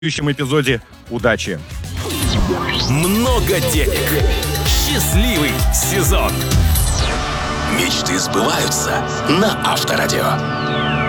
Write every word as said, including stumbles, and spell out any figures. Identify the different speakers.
Speaker 1: следующем эпизоде. Удачи!
Speaker 2: Много денег. Счастливый сезон. Мечты сбываются на Авторадио.